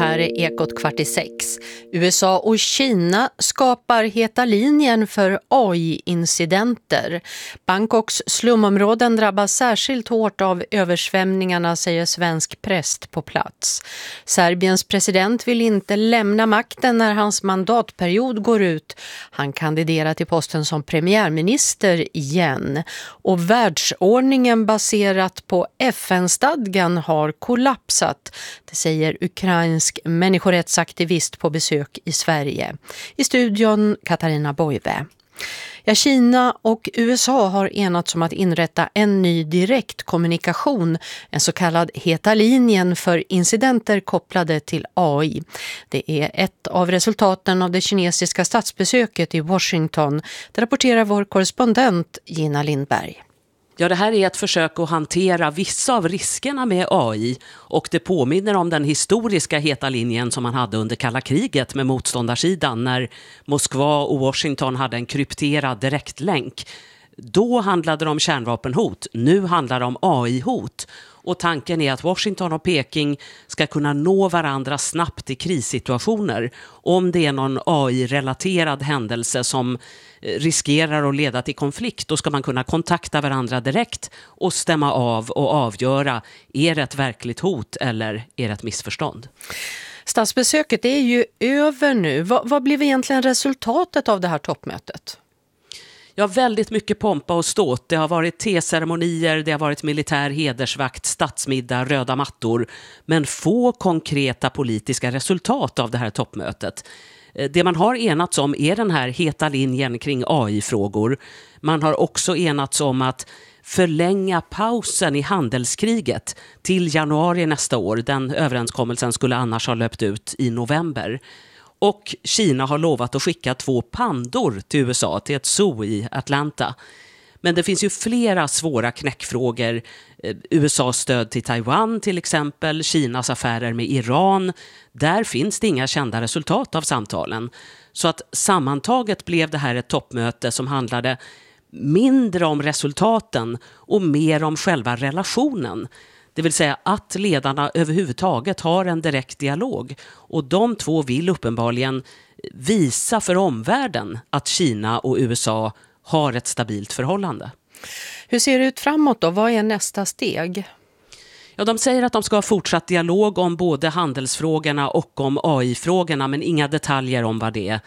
här är Ekot 6:15. USA och Kina skapar heta linjen för AI-incidenter. Bangkoks slumområden drabbas särskilt hårt av översvämningarna, säger svensk präst på plats. Serbiens president vill inte lämna makten när hans mandatperiod går ut. Han kandiderar till posten som premiärminister igen. Och världsordningen baserat på FN-stadgan har kollapsat. Det säger ukrainsk människorättsaktivist på besök i Sverige. I studion Katarina Boive. Ja, Kina och USA har enats om att inrätta en ny direktkommunikation, en så kallad heta linjen för incidenter kopplade till AI. Det är ett av resultaten av det kinesiska statsbesöket i Washington. Det rapporterar vår korrespondent Gina Lindberg. Ja, det här är ett försök att hantera vissa av riskerna med AI och det påminner om den historiska heta linjen som man hade under kalla kriget med motståndarsidan när Moskva och Washington hade en krypterad direktlänk. Då handlade det om kärnvapenhot, nu handlar det om AI-hot. Och tanken är att Washington och Peking ska kunna nå varandra snabbt i krissituationer. Om det är någon AI-relaterad händelse som riskerar att leda till konflikt, då ska man kunna kontakta varandra direkt och stämma av och avgöra, är det ett verkligt hot eller är det ett missförstånd? Statsbesöket är ju över nu. Vad blev egentligen resultatet av det här toppmötet? Ja, väldigt mycket pompa och ståt. Det har varit teceremonier, det har varit militär hedersvakt, statsmiddag, röda mattor. Men få konkreta politiska resultat av det här toppmötet. Det man har enats om är den här heta linjen kring AI-frågor. Man har också enats om att förlänga pausen i handelskriget till januari nästa år. Den överenskommelsen skulle annars ha löpt ut i november. Och Kina har lovat att skicka 2 pandor till USA, till ett zoo i Atlanta. Men det finns ju flera svåra knäckfrågor. USAs stöd till Taiwan till exempel, Kinas affärer med Iran. Där finns det inga kända resultat av samtalen. Så att sammantaget blev det här ett toppmöte som handlade mindre om resultaten och mer om själva relationen. Det vill säga att ledarna överhuvudtaget har en direkt dialog. Och de två vill uppenbarligen visa för omvärlden att Kina och USA har ett stabilt förhållande. Hur ser det ut framåt då? Vad är nästa steg? Ja, de säger att de ska ha fortsatt dialog om både handelsfrågorna och om AI-frågorna, men inga detaljer om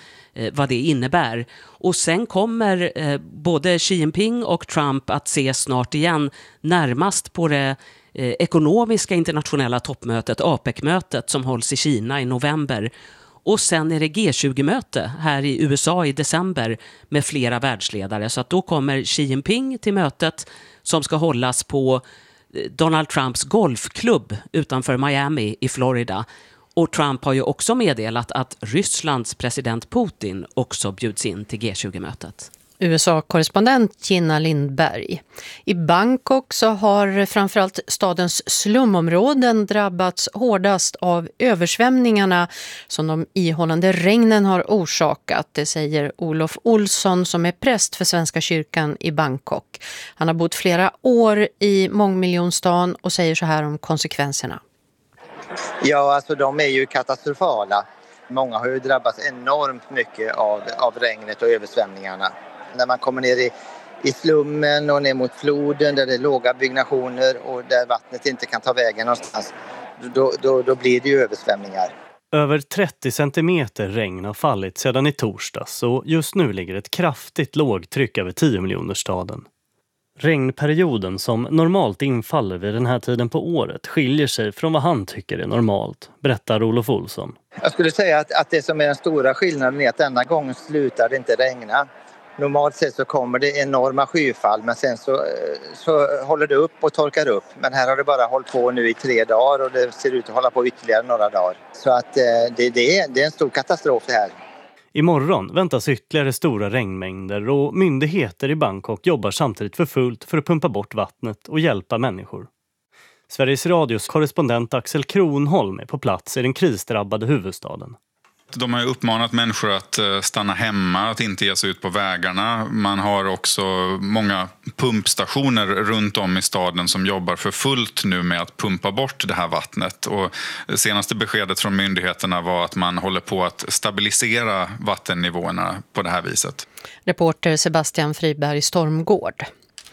vad det innebär. Och sen kommer både Xi Jinping och Trump att ses snart igen, närmast på det ekonomiska internationella toppmötet, APEC-mötet, som hålls i Kina i november. Och sen är det G20-möte här i USA i december med flera världsledare. Så att då kommer Xi Jinping till mötet som ska hållas på Donald Trumps golfklubb utanför Miami i Florida. Och Trump har ju också meddelat att Rysslands president Putin också bjuds in till G20-mötet. USA-korrespondent Gina Lindberg. I Bangkok så har framförallt stadens slumområden drabbats hårdast av översvämningarna som de ihållande regnen har orsakat. Det säger Olof Olsson som är präst för Svenska kyrkan i Bangkok. Han har bott flera år i mångmiljonstan och säger så här om konsekvenserna. Ja, alltså de är ju katastrofala. Många har ju drabbats enormt mycket av regnet och översvämningarna. När man kommer ner i slummen och ner mot floden där det är låga byggnationer och där vattnet inte kan ta vägen någonstans, då blir det ju översvämningar. Över 30 centimeter regn har fallit sedan i torsdags och just nu ligger ett kraftigt lågtryck över 10-miljonersstaden. Regnperioden som normalt infaller vid den här tiden på året skiljer sig från vad han tycker är normalt, berättar Olof Olsson. Jag skulle säga att det som är den stora skillnaden är att denna gången slutar det inte regna. Normalt sett så kommer det enorma skyfall, men sen så håller det upp och torkar upp. Men här har det bara hållit på nu i 3 dagar och det ser ut att hålla på ytterligare några dagar. Så att det är en stor katastrof det här. Imorgon väntas ytterligare stora regnmängder och myndigheter i Bangkok jobbar samtidigt för fullt för att pumpa bort vattnet och hjälpa människor. Sveriges Radios korrespondent Axel Kronholm är på plats i den krisdrabbade huvudstaden. de har uppmanat människor att stanna hemma, att inte ge sig ut på vägarna. Man har också många pumpstationer runt om i staden som jobbar för fullt nu med att pumpa bort det här vattnet. Och det senaste beskedet från myndigheterna var att man håller på att stabilisera vattennivåerna på det här viset. Reporter Sebastian Friberg Stormgård.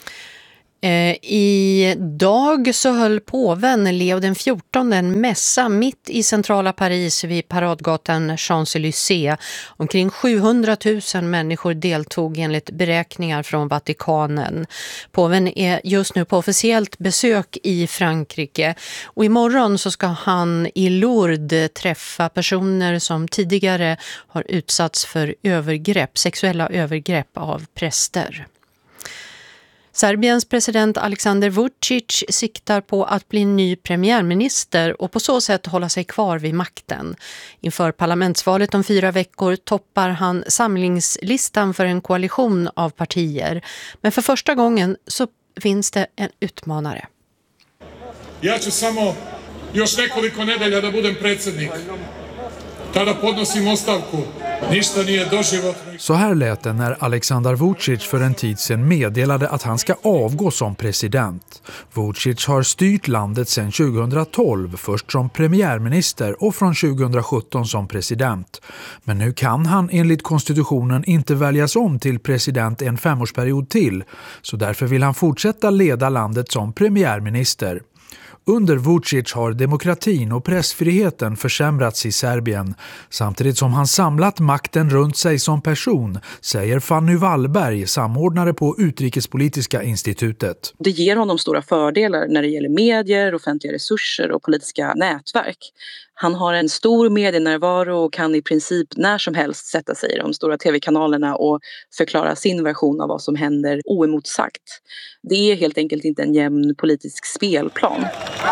Idag så höll påven Leo den 14 en mässa mitt i centrala Paris vid paradgatan Champs-Élysées. Omkring 700 000 människor deltog enligt beräkningar från Vatikanen. Påven är just nu på officiellt besök i Frankrike och imorgon så ska han i Lourdes träffa personer som tidigare har utsatts för sexuella övergrepp av präster. Serbiens president Aleksandar Vučić siktar på att bli ny premiärminister och på så sätt hålla sig kvar vid makten. Inför parlamentsvalet om 4 veckor toppar han samlingslistan för en koalition av partier. Men för första gången så finns det en utmanare. Ja ću samo još nekoliko nedelja da budem predsjednik. Tada podnosim ostavku. Ništa nije doživotno. Så här lät det när Aleksandar Vučić för en tid sedan meddelade att han ska avgå som president. Vučić har styrt landet sedan 2012, först som premiärminister och från 2017 som president. Men nu kan han enligt konstitutionen inte väljas om till president en 5-årsperiod till, så därför vill han fortsätta leda landet som premiärminister. Under Vučić har demokratin och pressfriheten försämrats i Serbien, samtidigt som han samlat makten runt sig som person, säger Fanny Wallberg, samordnare på Utrikespolitiska institutet. Det ger honom stora fördelar när det gäller medier, offentliga resurser och politiska nätverk. Han har en stor medienärvaro och kan i princip när som helst sätta sig i de stora tv-kanalerna och förklara sin version av vad som händer oemotsagt. Det är helt enkelt inte en jämn politisk spelplan.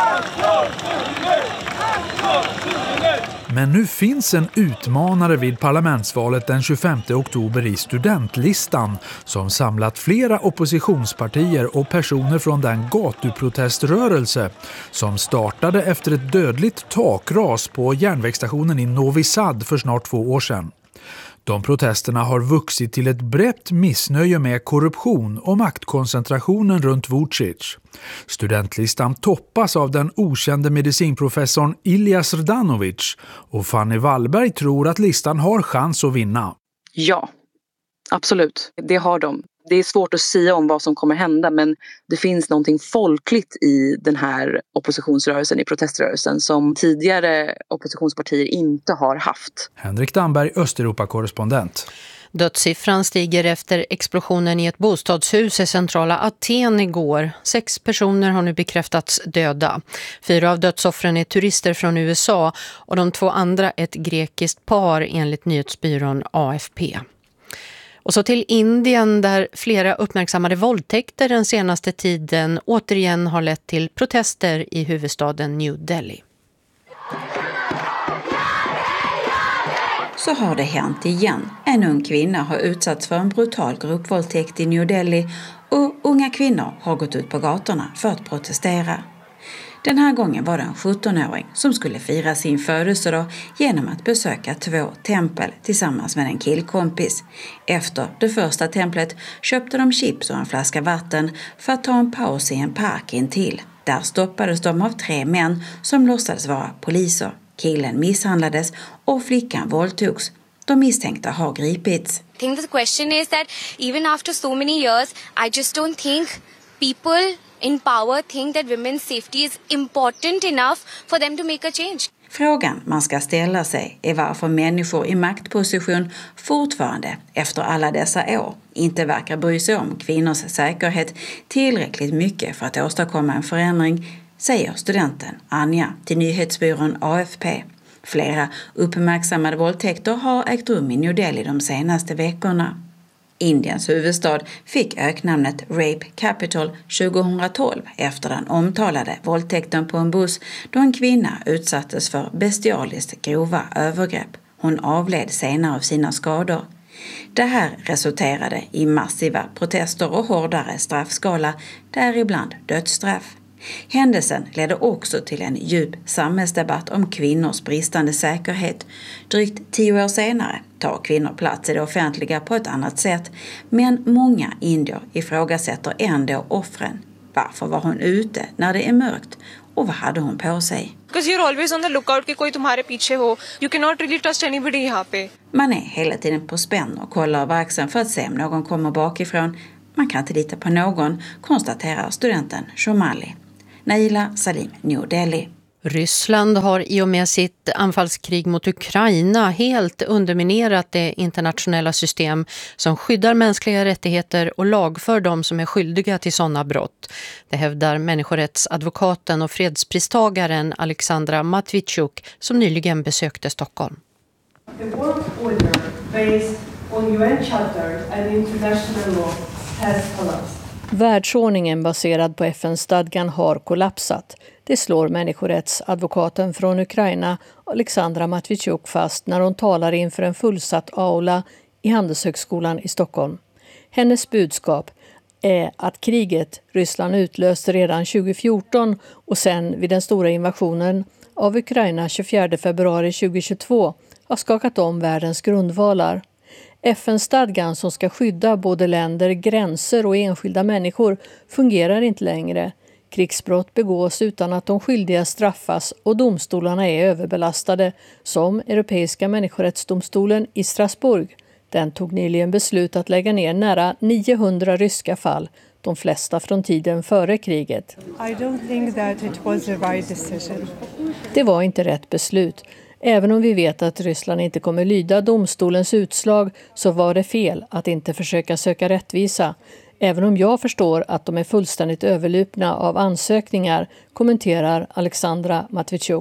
Men nu finns en utmanare vid parlamentsvalet den 25 oktober i studentlistan som samlat flera oppositionspartier och personer från den gatuproteströrelse som startade efter ett dödligt takras på järnvägsstationen i Novi Sad för snart 2 år sedan. De protesterna har vuxit till ett brett missnöje med korruption och maktkoncentrationen runt Vučić. Studentlistan toppas av den okände medicinprofessorn Ilija Srdanović och Fanny Wallberg tror att listan har chans att vinna. Ja, absolut. Det har de. Det är svårt att säga om vad som kommer hända, men det finns någonting folkligt i den här oppositionsrörelsen, i proteströrelsen, som tidigare oppositionspartier inte har haft. Henrik Damberg, Östeuropa-korrespondent. Dödssiffran stiger efter explosionen i ett bostadshus i centrala Aten igår. 6 personer har nu bekräftats döda. 4 av dödsoffren är turister från USA och de 2 andra ett grekiskt par enligt nyhetsbyrån AFP. Och så till Indien där flera uppmärksammade våldtäkter den senaste tiden återigen har lett till protester i huvudstaden New Delhi. Så har det hänt igen. En ung kvinna har utsatts för en brutal gruppvåldtäkt i New Delhi och unga kvinnor har gått ut på gatorna för att protestera. Den här gången var det en 17-åring som skulle fira sin födelsedag genom att besöka 2 tempel tillsammans med en killkompis. Efter det första templet köpte de chips och en flaska vatten för att ta en paus i en park intill. Där stoppades de av 3 män som låtsades vara poliser. Killen misshandlades och flickan våldtogs. De misstänkta har gripits. I think the question is that even after so many years, I just don't think people in power think that women's safety is important enough for them to make a change. Frågan man ska ställa sig är varför människor i maktposition fortfarande efter alla dessa år inte verkar bry sig om kvinnors säkerhet tillräckligt mycket för att åstadkomma en förändring, säger studenten Anja till nyhetsbyrån AFP. Flera uppmärksammade våldtäkter har ägt rum i New Delhi de senaste veckorna. Indiens huvudstad fick öknamnet Rape Capital 2012 efter den omtalade våldtäkten på en buss då en kvinna utsattes för bestialiskt grova övergrepp. Hon avled senare av sina skador. Det här resulterade i massiva protester och hårdare straffskala, däribland dödsstraff. Händelsen ledde också till en djup samhällsdebatt om kvinnors bristande säkerhet. Drygt 10 år senare tar kvinnor plats i det offentliga på ett annat sätt, men många indier ifrågasätter ändå offren. Varför var hon ute när det är mörkt och vad hade hon på sig? Because you're always on the lookout कि कोई तुम्हारे पीछे हो. You cannot really trust anybody यहाँ पे. Man är hela tiden på spänn och kollar över axeln för att se om någon kommer bakifrån. Man kan inte lita på någon, konstaterar studenten Shomali. Naila Salim, New Delhi. Ryssland har i och med sitt anfallskrig mot Ukraina helt underminerat det internationella system som skyddar mänskliga rättigheter och lagför de som är skyldiga till sådana brott. Det hävdar människorättsadvokaten och fredspristagaren Alexandra Matvichuk som nyligen besökte Stockholm. The world order based on UN Charter and international law has collapsed. Världsordningen baserad på FN-stadgan har kollapsat. Det slår människorättsadvokaten från Ukraina Alexandra Matvichuk fast när hon talar inför en fullsatt aula i Handelshögskolan i Stockholm. Hennes budskap är att kriget Ryssland utlöste redan 2014 och sen vid den stora invasionen av Ukraina 24 februari 2022 har skakat om världens grundvalar. FN-stadgan som ska skydda både länder, gränser och enskilda människor fungerar inte längre. Krigsbrott begås utan att de skyldiga straffas och domstolarna är överbelastade, som Europeiska människorättsdomstolen i Strasbourg. Den tog nyligen beslut att lägga ner nära 900 ryska fall, de flesta från tiden före kriget. I don't think that it was the right decision. Det var inte rätt beslut. Även om vi vet att Ryssland inte kommer lyda domstolens utslag så var det fel att inte försöka söka rättvisa. Även om jag förstår att de är fullständigt överlupna av ansökningar, kommenterar Alexandra Matvichuk.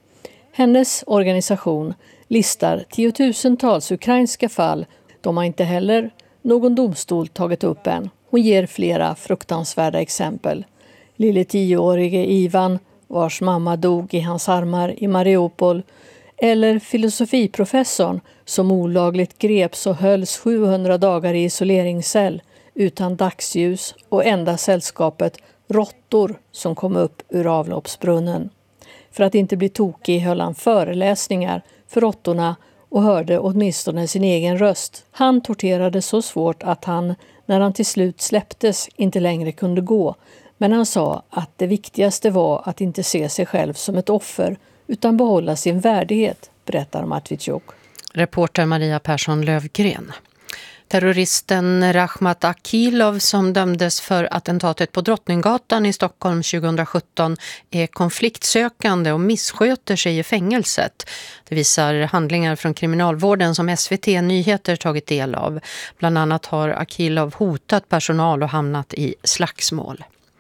Hennes organisation listar tiotusentals ukrainska fall. De har inte heller någon domstol tagit upp än. Hon ger flera fruktansvärda exempel. Lille 10-årige Ivan, vars mamma dog i hans armar i Mariupol, eller filosofiprofessorn som olagligt greps och hölls 700 dagar i isoleringscell utan dagsljus och enda sällskapet råttor som kom upp ur avloppsbrunnen. För att inte bli tokig höll han föreläsningar för råttorna och hörde åtminstone sin egen röst. Han torterade så svårt att han, när han till slut släpptes, inte längre kunde gå. Men han sa att det viktigaste var att inte se sig själv som ett offer utan behålla sin värdighet, berättar Matvichuk. Reporter Maria Persson Lövgren. Terroristen Rahmat Akilov som dömdes för attentatet på Drottninggatan i Stockholm 2017 är konfliktsökande och missköter sig i fängelset. Det visar handlingar från kriminalvården som SVT Nyheter tagit del av. Bland annat har Akilov hotat personal och hamnat i slagsmål.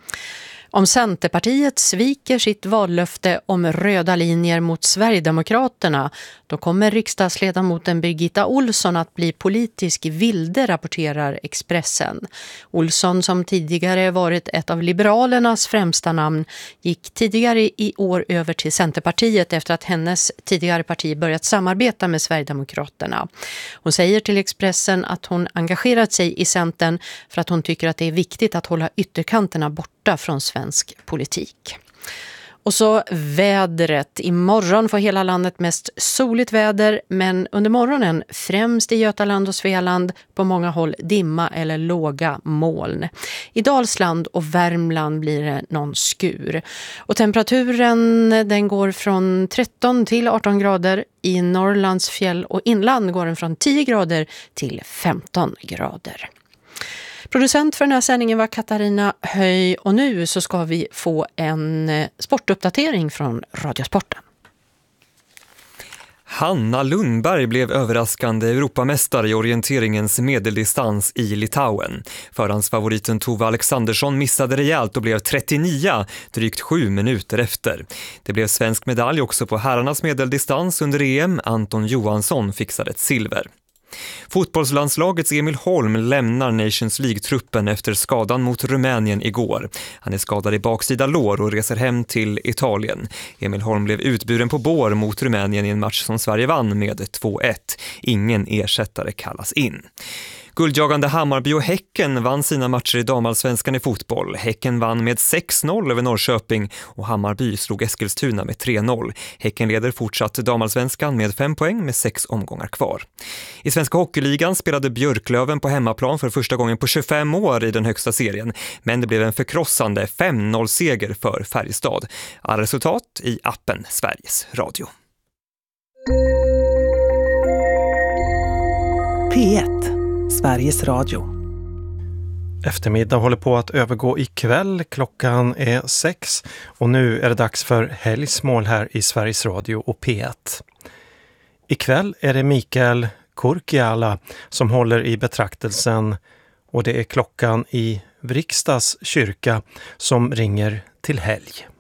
Om Centerpartiet sviker sitt vallöfte om röda linjer mot Sverigedemokraterna, då kommer riksdagsledamoten Birgitta Olsson att bli politisk vilde, rapporterar Expressen. Olsson, som tidigare varit ett av Liberalernas främsta namn, gick tidigare i år över till Centerpartiet efter att hennes tidigare parti börjat samarbeta med Sverigedemokraterna. Hon säger till Expressen att hon engagerat sig i Centern för att hon tycker att det är viktigt att hålla ytterkanterna borta från svensk politik. Och så vädret. Imorgon får hela landet mest soligt väder, men under morgonen främst i Götaland och Svealand på många håll dimma eller låga moln. I Dalsland och Värmland blir det någon skur. Och temperaturen den går från 13 till 18 grader. I Norrlands fjäll och inland går den från 10 grader till 15 grader. Producent för den här sändningen var Katarina Höj och nu så ska vi få en sportuppdatering från Radiosporten. Hanna Lundberg blev överraskande Europamästare i orienteringens medeldistans i Litauen. Förhandsfavoriten Tove Alexandersson missade rejält och blev 39, drygt 7 minuter efter. Det blev svensk medalj också på herrarnas medeldistans under EM. Anton Johansson fixade ett silver. Fotbollslandslagets Emil Holm lämnar Nations League-truppen efter skadan mot Rumänien igår. Han är skadad i baksida lår och reser hem till Italien. Emil Holm blev utburen på bår mot Rumänien i en match som Sverige vann med 2-1. Ingen ersättare kallas in. Guldjagande Hammarby och Häcken vann sina matcher i damallsvenskan i fotboll. Häcken vann med 6-0 över Norrköping och Hammarby slog Eskilstuna med 3-0. Häcken leder fortsatt damallsvenskan med 5 poäng med 6 omgångar kvar. I Svenska hockeyligan spelade Björklöven på hemmaplan för första gången på 25 år i den högsta serien. Men det blev en förkrossande 5-0-seger för Färjestad. Alla resultat i appen Sveriges Radio. P1, Sveriges Radio. Eftermiddag håller på att övergå i kväll. Klockan är 6 och nu är det dags för helgsmål här i Sveriges Radio och P1. Ikväll är det Mikael Kurkiala som håller i betraktelsen och det är klockan i Vrikstas kyrka som ringer till helg.